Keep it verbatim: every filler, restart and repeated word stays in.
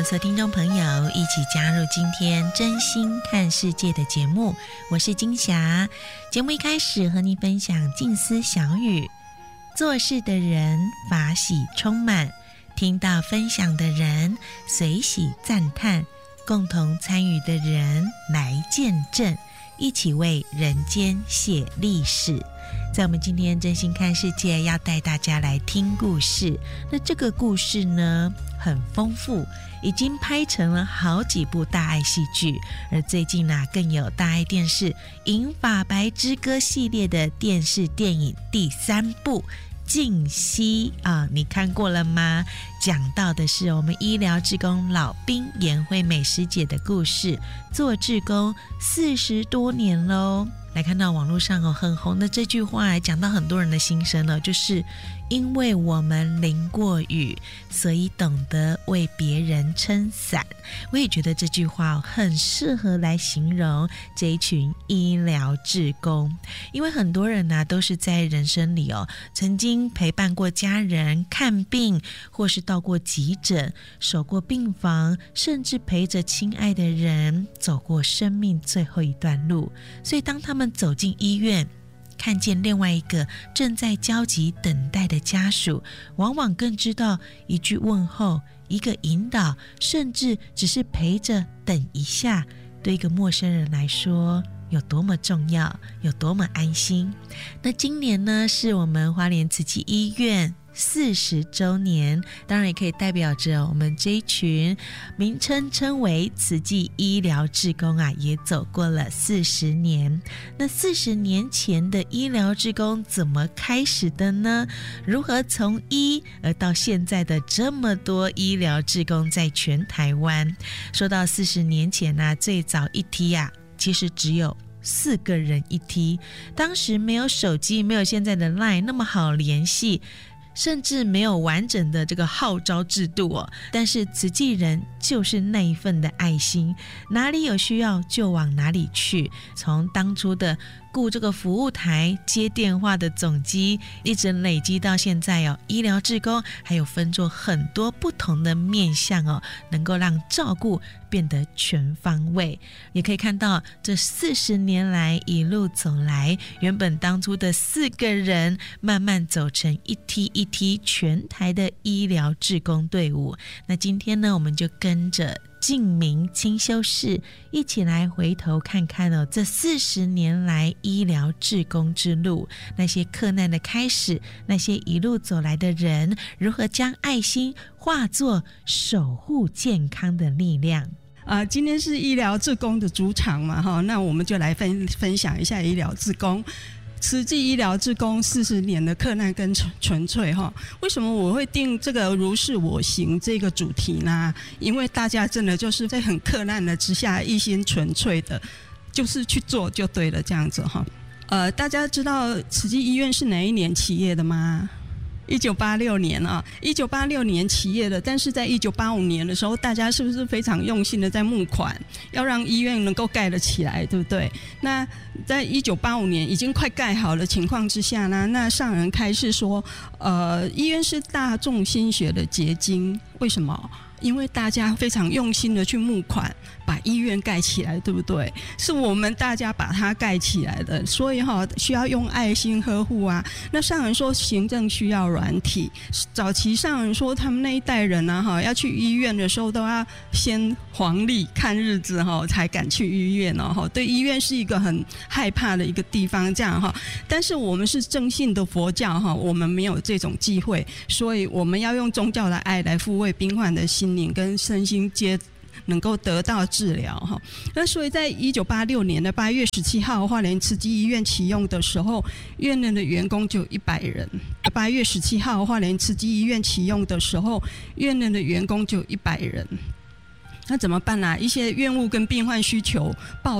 们所有听众朋友一起加入今天真心看世界的节目，我是金霞。节目一开始和你分享静思小语，做事的人法喜充满，听到分享的人随喜赞叹，共同参与的人来见证，一起为人间写历史。在我们今天真心看世界要带大家来听故事，那这个故事呢很丰富，已经拍成了好几部大爱戏剧，而最近啊更有大爱电视银发白之歌系列的电视电影第三部静息啊，你看过了吗？讲到的是我们医疗志工老兵颜惠美师姐的故事，做志工四十多年喽。来看到网络上哦很红的这句话，讲到很多人的心声了，就是因为我们淋过雨，所以懂得为别人撑伞。我也觉得这句话很适合来形容这一群医疗志工，因为很多人啊都是在人生里哦曾经陪伴过家人看病，或是到过急诊，守过病房，甚至陪着亲爱的人走过生命最后一段路。所以当他们走进医院，看见另外一个正在焦急等待的家属，往往更知道一句问候，一个引导，甚至只是陪着等一下，对一个陌生人来说有多么重要，有多么安心。那今年呢是我们花莲慈济医院四十周年，当然也可以代表着我们这一群名称称为慈济医疗志工啊，也走过了四十年。那四十年前的医疗志工怎么开始的呢？如何从一而到现在的这么多医疗志工在全台湾？说到四十年前啊，最早一梯啊，其实只有四个人一梯，当时没有手机，没有现在的 LINE 那么好联系，甚至没有完整的这个号召制度哦，但是慈济人就是那一份的爱心，哪里有需要就往哪里去。从当初的雇这个服务台接电话的总机，一直累积到现在哦，医疗志工还有分作很多不同的面向哦，能够让照顾变得全方位。也可以看到这四十年来一路走来，原本当初的四个人慢慢走成一梯一梯全台的医疗志工队伍。那今天呢，我们就跟着净明清修士一起来回头看看哦，这四十年来医疗志工之路，那些克难的开始，那些一路走来的人如何将爱心化作守护健康的力量。 呃，今天是医疗志工的主场嘛，哈，那我们就来分分享一下医疗志工。慈济医疗志工四十年的克难跟纯粹哈，为什么我会定这个如是我行这个主题呢？因为大家真的就是在很克难的之下，一心纯粹的，就是去做就对了，这样子哈。呃，大家知道慈济医院是哪一年起业的吗？一九八六年啊，一九八六年起业的，但是在一九八五年的时候，大家是不是非常用心的在募款，要让医院能够盖得起来，对不对？那在一九八五年已经快盖好的情况之下呢，那上人开示说，呃，医院是大众心血的结晶，为什么？因为大家非常用心的去募款，把医院盖起来，对不对？是我们大家把它盖起来的，所以哈、哦、需要用爱心呵护啊。那上人说行政需要软体，早期上人说他们那一代人啊哈，要去医院的时候都要先黄历看日子哈，才敢去医院哦哈。对医院是一个很害怕的一个地方，这样哈。但是我们是正信的佛教哈，我们没有这种忌讳，所以我们要用宗教的爱来抚慰病患的心跟身心皆能够得到治疗哈。那所以在一九八六年的八月十七号，花莲慈济医院启用的时候，院内的员工就有一百人。八月十七号，花莲慈济医院启用的时候，院内的员工就有一百人。那怎么办啊？一些院务跟病患需求爆